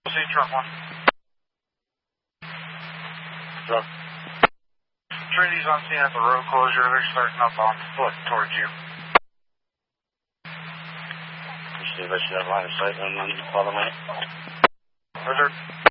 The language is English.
See truck 1. Truck. Trinity's on scene at the road closure. They're starting up on foot towards you. You see if I should have line of sight on the bottom of it. Roger.